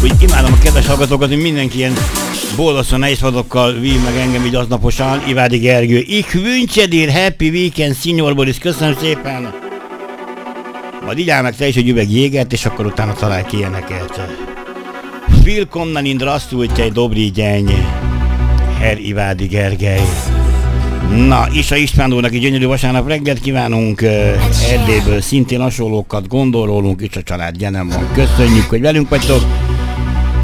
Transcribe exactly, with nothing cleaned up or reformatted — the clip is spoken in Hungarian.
Úgy imádom a kedves hallgatókat, hogy mindenki ilyen boldogszor nehéz vadokkal vív meg engem így aznaposan. Ivádi Gergő. Ich wünsche dir happy weekend, Signor Boris. Köszönöm szépen. Majd így áll meg te is egy üveg jégert, és akkor utána találj ki ilyeneket. Willkommen in Drasztultjai Dobri Gyeny. Herr Ivádi Gergely. Na, Isa István úrnak egy gyönyörű vasárnap reggelt kívánunk. Erdélyből szintén hasonlókat gondolólunk, és a család gyenem van. Köszönjük, hogy velünk vagytok.